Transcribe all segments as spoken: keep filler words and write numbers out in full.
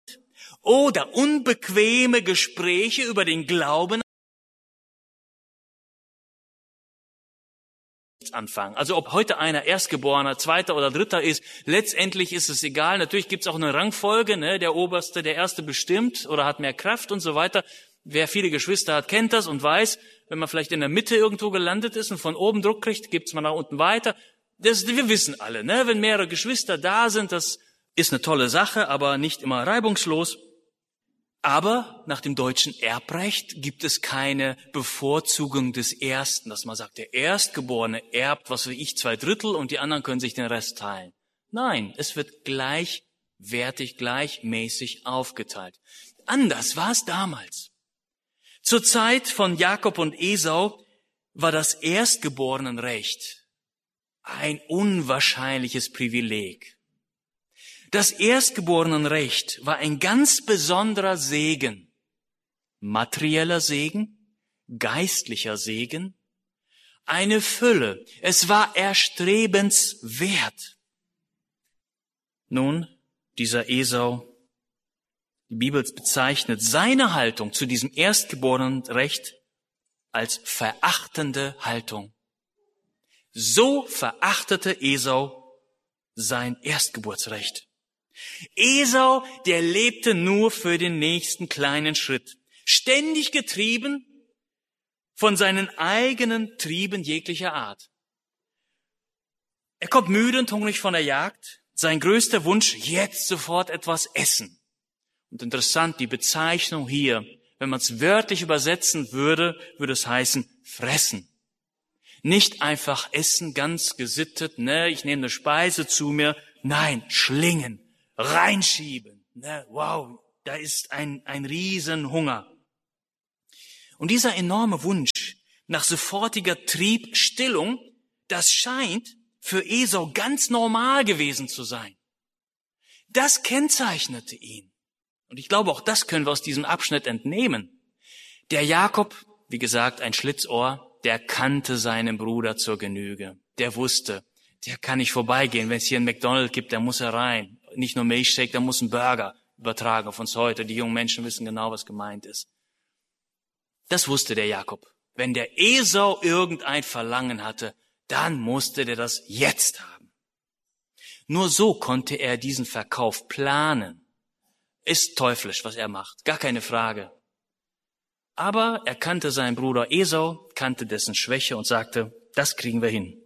oder unbequeme Gespräche über den Glauben anfangen. Also ob heute einer Erstgeborener, Zweiter oder Dritter ist, letztendlich ist es egal. Natürlich gibt es auch eine Rangfolge, ne? Der Oberste, der Erste bestimmt oder hat mehr Kraft und so weiter. Wer viele Geschwister hat, kennt das und weiß, wenn man vielleicht in der Mitte irgendwo gelandet ist und von oben Druck kriegt, gibt's mal nach unten weiter. Das, wir wissen alle, ne? Wenn mehrere Geschwister da sind, das ist eine tolle Sache, aber nicht immer reibungslos. Aber nach dem deutschen Erbrecht gibt es keine Bevorzugung des Ersten, dass man sagt, der Erstgeborene erbt, was weiß ich, zwei Drittel und die anderen können sich den Rest teilen. Nein, es wird gleichwertig, gleichmäßig aufgeteilt. Anders war es damals. Zur Zeit von Jakob und Esau war das Erstgeborenenrecht ein unwahrscheinliches Privileg. Das Erstgeborenenrecht war ein ganz besonderer Segen. Materieller Segen, geistlicher Segen, eine Fülle. Es war erstrebenswert. Nun, dieser Esau, die Bibel bezeichnet seine Haltung zu diesem Erstgeborenenrecht als verachtende Haltung. So verachtete Esau sein Erstgeburtsrecht. Esau, der lebte nur für den nächsten kleinen Schritt, ständig getrieben von seinen eigenen Trieben jeglicher Art. Er kommt müde und hungrig von der Jagd. Sein größter Wunsch, jetzt sofort etwas essen. Und interessant, die Bezeichnung hier, wenn man es wörtlich übersetzen würde, würde es heißen, fressen. Nicht einfach essen, ganz gesittet, ne, ich nehme eine Speise zu mir. Nein, schlingen, reinschieben. Ne, wow, da ist ein, ein Riesenhunger. Und dieser enorme Wunsch nach sofortiger Triebstillung, das scheint für Esau ganz normal gewesen zu sein. Das kennzeichnete ihn. Und ich glaube, auch das können wir aus diesem Abschnitt entnehmen. Der Jakob, wie gesagt, ein Schlitzohr, der kannte seinen Bruder zur Genüge. Der wusste, der kann nicht vorbeigehen. Wenn es hier einen McDonald's gibt, der muss er rein. Nicht nur Milchshake, der muss ein Burger übertragen auf uns heute. Die jungen Menschen wissen genau, was gemeint ist. Das wusste der Jakob. Wenn der Esau irgendein Verlangen hatte, dann musste der das jetzt haben. Nur so konnte er diesen Verkauf planen. Ist teuflisch, was er macht, gar keine Frage. Aber er kannte seinen Bruder Esau, kannte dessen Schwäche und sagte, das kriegen wir hin.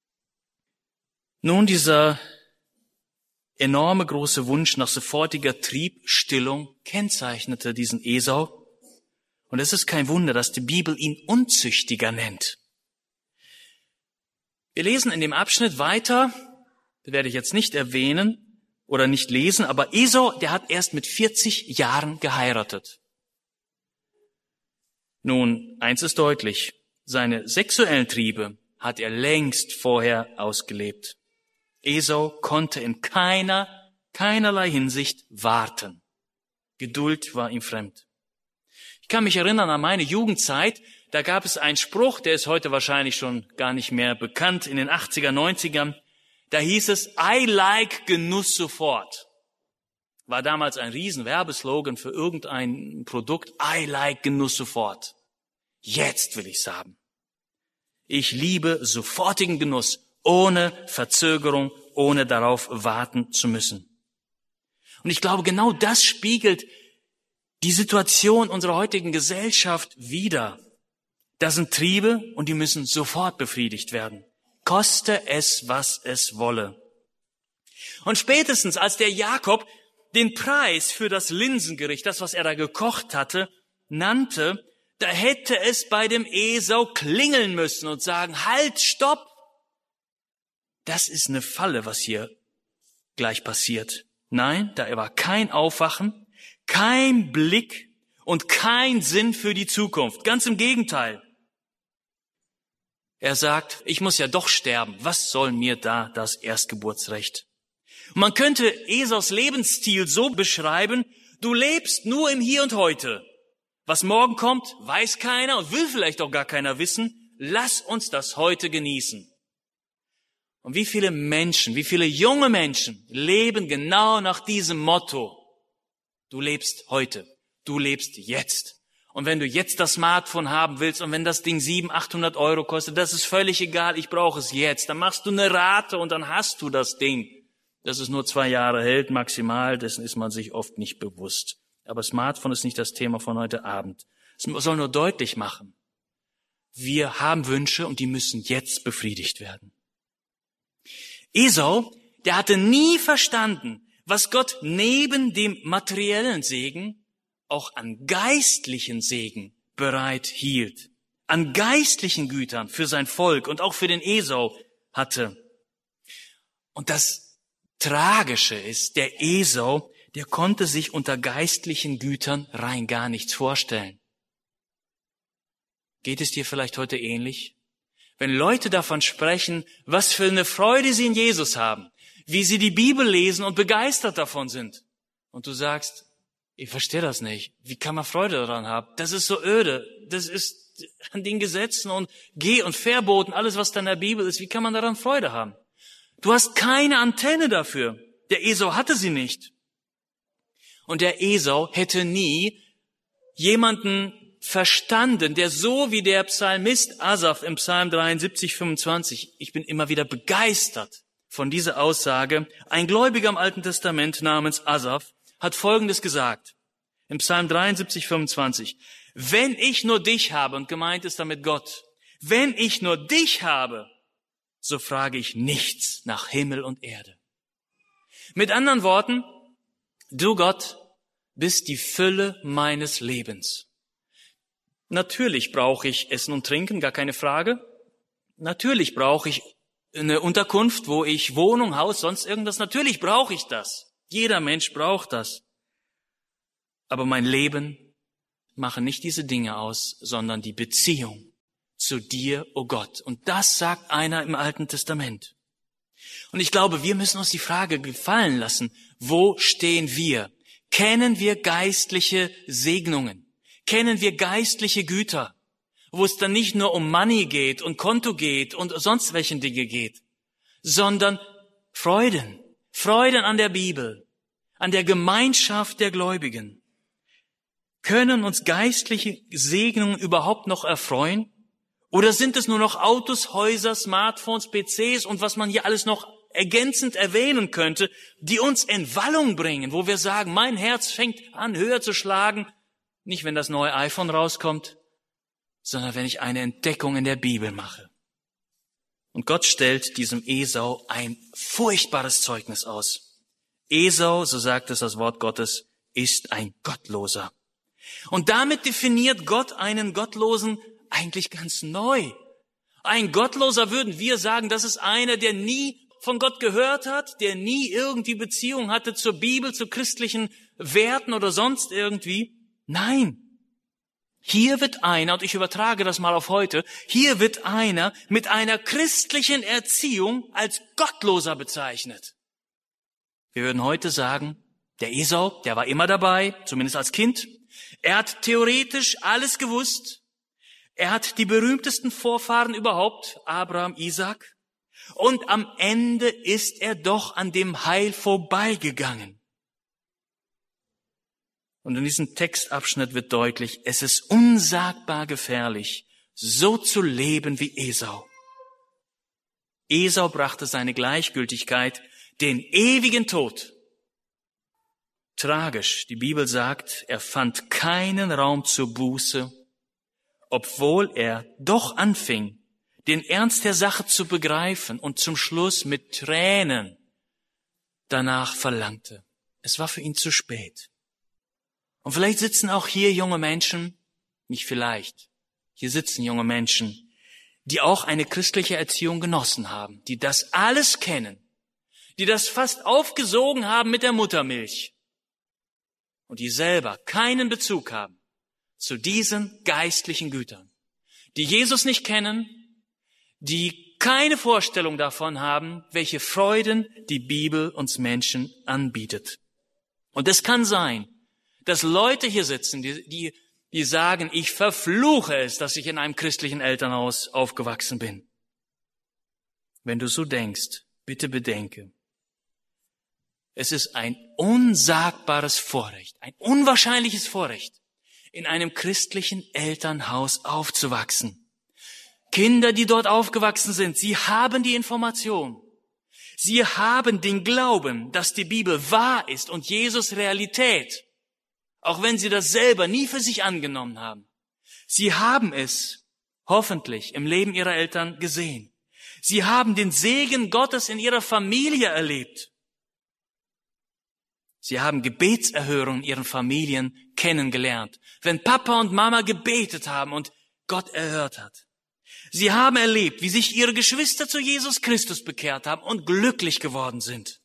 Nun, dieser enorme große Wunsch nach sofortiger Triebstillung kennzeichnete diesen Esau. Und es ist kein Wunder, dass die Bibel ihn Unzüchtiger nennt. Wir lesen in dem Abschnitt weiter, das werde ich jetzt nicht erwähnen oder nicht lesen, aber Esau, der hat erst mit vierzig Jahren geheiratet. Nun, eins ist deutlich, seine sexuellen Triebe hat er längst vorher ausgelebt. Esau konnte in keiner, keinerlei Hinsicht warten. Geduld war ihm fremd. Ich kann mich erinnern an meine Jugendzeit, da gab es einen Spruch, der ist heute wahrscheinlich schon gar nicht mehr bekannt, in den achtziger, neunzigern. Da hieß es, I like Genuss sofort. War damals ein riesen Werbeslogan für irgendein Produkt. I like Genuss sofort. Jetzt will ich's haben. Ich liebe sofortigen Genuss, ohne Verzögerung, ohne darauf warten zu müssen. Und ich glaube, genau das spiegelt die Situation unserer heutigen Gesellschaft wider. Das sind Triebe und die müssen sofort befriedigt werden. Koste es, was es wolle. Und spätestens als der Jakob den Preis für das Linsengericht, das, was er da gekocht hatte, nannte, da hätte es bei dem Esau klingeln müssen und sagen, halt, stopp! Das ist eine Falle, was hier gleich passiert. Nein, da war kein Aufwachen, kein Blick und kein Sinn für die Zukunft. Ganz im Gegenteil. Er sagt, ich muss ja doch sterben. Was soll mir da das Erstgeburtsrecht? Und man könnte Esaus Lebensstil so beschreiben, du lebst nur im Hier und Heute. Was morgen kommt, weiß keiner und will vielleicht auch gar keiner wissen. Lass uns das heute genießen. Und wie viele Menschen, wie viele junge Menschen leben genau nach diesem Motto. Du lebst heute. Du lebst jetzt. Und wenn du jetzt das Smartphone haben willst und wenn das Ding siebenhundert, achthundert Euro kostet, das ist völlig egal, ich brauche es jetzt. Dann machst du eine Rate und dann hast du das Ding. Dass es nur zwei Jahre hält, maximal, dessen ist man sich oft nicht bewusst. Aber Smartphone ist nicht das Thema von heute Abend. Es soll nur deutlich machen, wir haben Wünsche und die müssen jetzt befriedigt werden. Esau, der hatte nie verstanden, was Gott neben dem materiellen Segen auch an geistlichen Segen bereit hielt. An geistlichen Gütern für sein Volk und auch für den Esau hatte. Und das Tragische ist, der Esau, der konnte sich unter geistlichen Gütern rein gar nichts vorstellen. Geht es dir vielleicht heute ähnlich? Wenn Leute davon sprechen, was für eine Freude sie in Jesus haben, wie sie die Bibel lesen und begeistert davon sind, und du sagst, ich verstehe das nicht, wie kann man Freude daran haben? Das ist so öde, das ist an den Gesetzen und Geh- und Verboten, alles was da in der Bibel ist, wie kann man daran Freude haben? Du hast keine Antenne dafür. Der Esau hatte sie nicht. Und der Esau hätte nie jemanden verstanden, der so wie der Psalmist Asaf im Psalm dreiundsiebzig, fünfundzwanzig, ich bin immer wieder begeistert von dieser Aussage. Ein Gläubiger im Alten Testament namens Asaf hat Folgendes gesagt. Im Psalm dreiundsiebzig, fünfundzwanzig. Wenn ich nur dich habe, und gemeint ist damit Gott, wenn ich nur dich habe, so frage ich nichts nach Himmel und Erde. Mit anderen Worten, du Gott bist die Fülle meines Lebens. Natürlich brauche ich Essen und Trinken, gar keine Frage. Natürlich brauche ich eine Unterkunft, wo ich Wohnung, Haus, sonst irgendwas. Natürlich brauche ich das. Jeder Mensch braucht das. Aber mein Leben mache nicht diese Dinge aus, sondern die Beziehung zu dir, o Gott. Und das sagt einer im Alten Testament. Und ich glaube, wir müssen uns die Frage gefallen lassen, wo stehen wir? Kennen wir geistliche Segnungen? Kennen wir geistliche Güter? Wo es dann nicht nur um Money geht und Konto geht und sonst welchen Dinge geht, sondern Freuden. Freuden an der Bibel, an der Gemeinschaft der Gläubigen. Können uns geistliche Segnungen überhaupt noch erfreuen? Oder sind es nur noch Autos, Häuser, Smartphones, P Cs und was man hier alles noch ergänzend erwähnen könnte, die uns in Wallung bringen, wo wir sagen, mein Herz fängt an höher zu schlagen, nicht wenn das neue iPhone rauskommt, sondern wenn ich eine Entdeckung in der Bibel mache. Und Gott stellt diesem Esau ein furchtbares Zeugnis aus. Esau, so sagt es das Wort Gottes, ist ein Gottloser. Und damit definiert Gott einen Gottlosen eigentlich ganz neu. Ein Gottloser, würden wir sagen, das ist einer, der nie von Gott gehört hat, der nie irgendwie Beziehung hatte zur Bibel, zu christlichen Werten oder sonst irgendwie. Nein. Hier wird einer, und ich übertrage das mal auf heute, hier wird einer mit einer christlichen Erziehung als Gottloser bezeichnet. Wir würden heute sagen, der Esau, der war immer dabei, zumindest als Kind. Er hat theoretisch alles gewusst. Er hat die berühmtesten Vorfahren überhaupt, Abraham, Isaac. Und am Ende ist er doch an dem Heil vorbeigegangen. Und in diesem Textabschnitt wird deutlich, es ist unsagbar gefährlich, so zu leben wie Esau. Esau brachte seine Gleichgültigkeit, den ewigen Tod. Tragisch, die Bibel sagt, er fand keinen Raum zur Buße, obwohl er doch anfing, den Ernst der Sache zu begreifen und zum Schluss mit Tränen danach verlangte. Es war für ihn zu spät. Und vielleicht sitzen auch hier junge Menschen, nicht vielleicht, hier sitzen junge Menschen, die auch eine christliche Erziehung genossen haben, die das alles kennen, die das fast aufgesogen haben mit der Muttermilch und die selber keinen Bezug haben zu diesen geistlichen Gütern, die Jesus nicht kennen, die keine Vorstellung davon haben, welche Freuden die Bibel uns Menschen anbietet. Und es kann sein, dass Leute hier sitzen, die, die, die sagen, ich verfluche es, dass ich in einem christlichen Elternhaus aufgewachsen bin. Wenn du so denkst, bitte bedenke, Es ist ein unsagbares Vorrecht, ein unwahrscheinliches Vorrecht, in einem christlichen Elternhaus aufzuwachsen. Kinder, die dort aufgewachsen sind, sie haben die Information. Sie haben den Glauben, dass die Bibel wahr ist und Jesus Realität, auch wenn sie das selber nie für sich angenommen haben. Sie haben es hoffentlich im Leben ihrer Eltern gesehen. Sie haben den Segen Gottes in ihrer Familie erlebt. Sie haben Gebetserhörungen in ihren Familien kennengelernt, wenn Papa und Mama gebetet haben und Gott erhört hat. Sie haben erlebt, wie sich ihre Geschwister zu Jesus Christus bekehrt haben und glücklich geworden sind.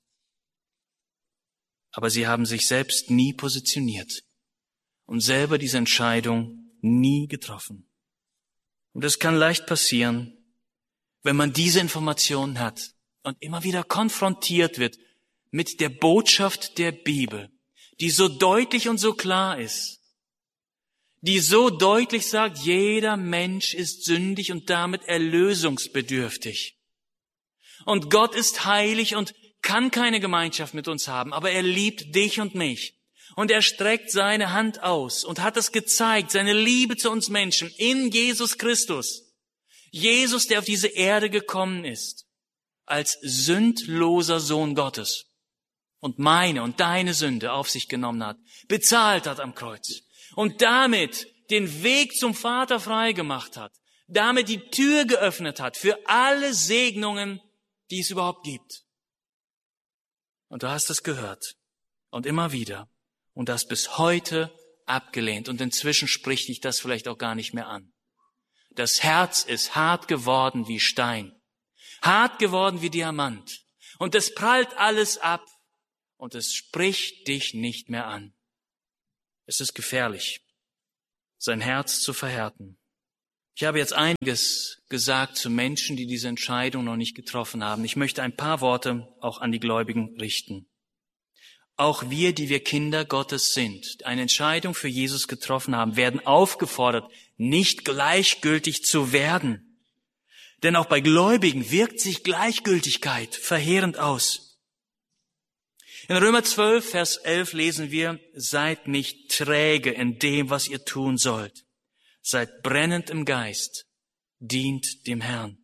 Aber sie haben sich selbst nie positioniert und selber diese Entscheidung nie getroffen. Und es kann leicht passieren, wenn man diese Informationen hat und immer wieder konfrontiert wird mit der Botschaft der Bibel, die so deutlich und so klar ist, die so deutlich sagt, jeder Mensch ist sündig und damit erlösungsbedürftig. Und Gott ist heilig und kann keine Gemeinschaft mit uns haben, aber er liebt dich und mich. Und er streckt seine Hand aus und hat es gezeigt, seine Liebe zu uns Menschen in Jesus Christus. Jesus, der auf diese Erde gekommen ist, als sündloser Sohn Gottes und meine und deine Sünde auf sich genommen hat, bezahlt hat am Kreuz und damit den Weg zum Vater freigemacht hat, damit die Tür geöffnet hat für alle Segnungen, die es überhaupt gibt. Und du hast es gehört und immer wieder und das bis heute abgelehnt und inzwischen spricht dich das vielleicht auch gar nicht mehr an. Das Herz ist hart geworden wie Stein, hart geworden wie Diamant und es prallt alles ab und es spricht dich nicht mehr an. Es ist gefährlich, sein Herz zu verhärten. Ich habe jetzt einiges gesagt zu Menschen, die diese Entscheidung noch nicht getroffen haben. Ich möchte ein paar Worte auch an die Gläubigen richten. Auch wir, die wir Kinder Gottes sind, eine Entscheidung für Jesus getroffen haben, werden aufgefordert, nicht gleichgültig zu werden. Denn auch bei Gläubigen wirkt sich Gleichgültigkeit verheerend aus. In Römer zwölf, Vers elf lesen wir, seid nicht träge in dem, was ihr tun sollt. Seid brennend im Geist, dient dem Herrn.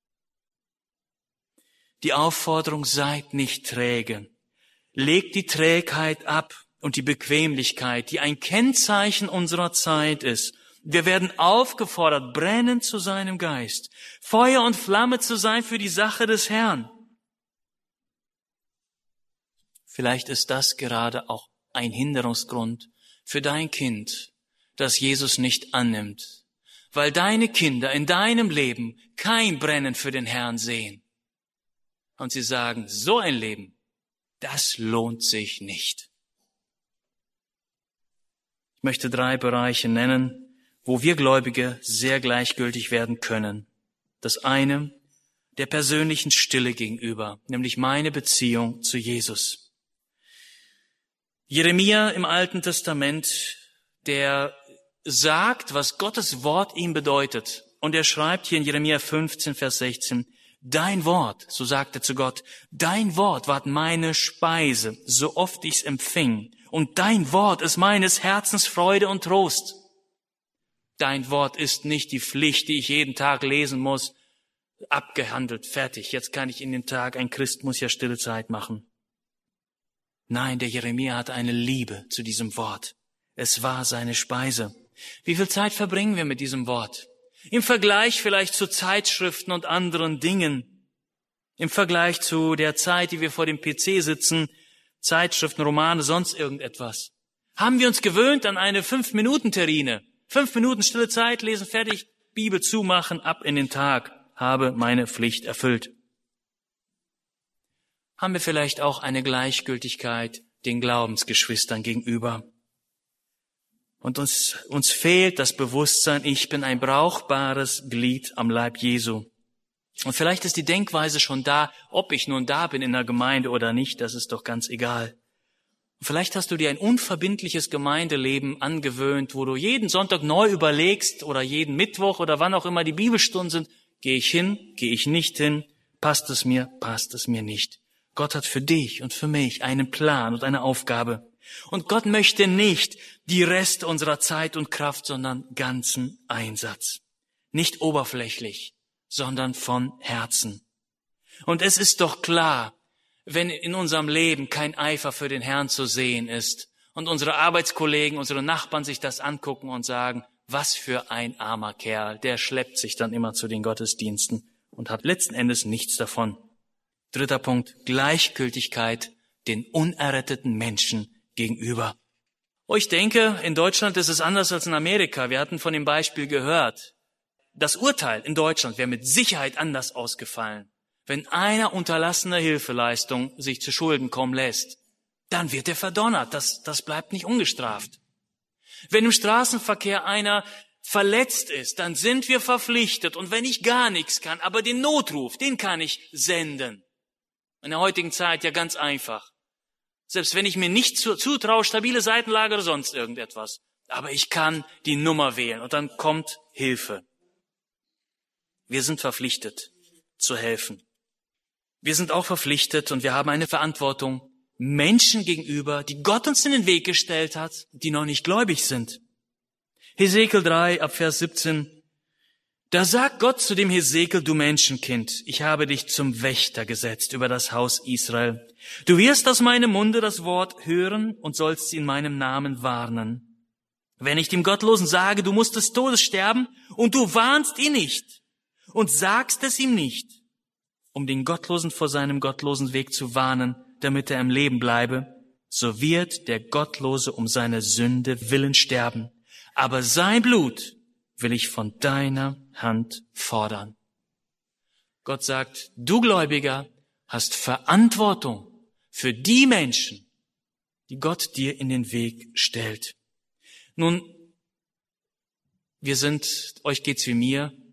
Die Aufforderung, seid nicht träge. Legt die Trägheit ab und die Bequemlichkeit, die ein Kennzeichen unserer Zeit ist. Wir werden aufgefordert, brennend zu sein im Geist, Feuer und Flamme zu sein für die Sache des Herrn. Vielleicht ist das gerade auch ein Hinderungsgrund für dein Kind, das Jesus nicht annimmt, weil deine Kinder in deinem Leben kein Brennen für den Herrn sehen. Und sie sagen, so ein Leben, das lohnt sich nicht. Ich möchte drei Bereiche nennen, wo wir Gläubige sehr gleichgültig werden können. Das eine, der persönlichen Stille gegenüber, nämlich meine Beziehung zu Jesus. Jeremia im Alten Testament, der sagt, was Gottes Wort ihm bedeutet. Und er schreibt hier in Jeremia fünfzehn, Vers sechzehn, dein Wort, so sagt er zu Gott, dein Wort ward meine Speise, so oft ich's empfing. Und dein Wort ist meines Herzens Freude und Trost. Dein Wort ist nicht die Pflicht, die ich jeden Tag lesen muss, abgehandelt, fertig. Jetzt kann ich in den Tag, ein Christ muss ja stille Zeit machen. Nein, der Jeremia hatte eine Liebe zu diesem Wort. Es war seine Speise. Wie viel Zeit verbringen wir mit diesem Wort? Im Vergleich vielleicht zu Zeitschriften und anderen Dingen. Im Vergleich zu der Zeit, die wir vor dem P C sitzen, Zeitschriften, Romane, sonst irgendetwas. Haben wir uns gewöhnt an eine Fünf-Minuten-Terrine? Fünf Minuten stille Zeit, lesen, fertig, Bibel zumachen, ab in den Tag, habe meine Pflicht erfüllt. Haben wir vielleicht auch eine Gleichgültigkeit den Glaubensgeschwistern gegenüber? Und uns, uns fehlt das Bewusstsein, ich bin ein brauchbares Glied am Leib Jesu. Und vielleicht ist die Denkweise schon da, ob ich nun da bin in der Gemeinde oder nicht, das ist doch ganz egal. Und vielleicht hast du dir ein unverbindliches Gemeindeleben angewöhnt, wo du jeden Sonntag neu überlegst oder jeden Mittwoch oder wann auch immer die Bibelstunden sind, gehe ich hin, gehe ich nicht hin, passt es mir, passt es mir nicht. Gott hat für dich und für mich einen Plan und eine Aufgabe. Und Gott möchte nicht die Reste unserer Zeit und Kraft, sondern ganzen Einsatz. Nicht oberflächlich, sondern von Herzen. Und es ist doch klar, wenn in unserem Leben kein Eifer für den Herrn zu sehen ist und unsere Arbeitskollegen, unsere Nachbarn sich das angucken und sagen, was für ein armer Kerl, der schleppt sich dann immer zu den Gottesdiensten und hat letzten Endes nichts davon. Dritter Punkt, Gleichgültigkeit den unerretteten Menschen gegenüber. Oh, ich denke, in Deutschland ist es anders als in Amerika. Wir hatten von dem Beispiel gehört. Das Urteil in Deutschland wäre mit Sicherheit anders ausgefallen. Wenn einer unterlassene Hilfeleistung sich zu Schulden kommen lässt, dann wird er verdonnert. Das, das bleibt nicht ungestraft. Wenn im Straßenverkehr einer verletzt ist, dann sind wir verpflichtet. Und wenn ich gar nichts kann, aber den Notruf, den kann ich senden. In der heutigen Zeit ja ganz einfach. Selbst wenn ich mir nicht zutraue, stabile Seitenlage oder sonst irgendetwas. Aber ich kann die Nummer wählen und dann kommt Hilfe. Wir sind verpflichtet zu helfen. Wir sind auch verpflichtet und wir haben eine Verantwortung Menschen gegenüber, die Gott uns in den Weg gestellt hat, die noch nicht gläubig sind. Hesekiel drei, ab Vers siebzehn. Da sagt Gott zu dem Hesekiel, du Menschenkind, ich habe dich zum Wächter gesetzt über das Haus Israel. Du wirst aus meinem Munde das Wort hören und sollst sie in meinem Namen warnen. Wenn ich dem Gottlosen sage, du musst des Todes sterben und du warnst ihn nicht und sagst es ihm nicht, um den Gottlosen vor seinem gottlosen Weg zu warnen, damit er im Leben bleibe, so wird der Gottlose um seine Sünde willen sterben. Aber sein Blut will ich von deiner Hand fordern. Gott sagt, du Gläubiger hast Verantwortung für die Menschen, die Gott dir in den Weg stellt. Nun, wir sind, euch geht's wie mir,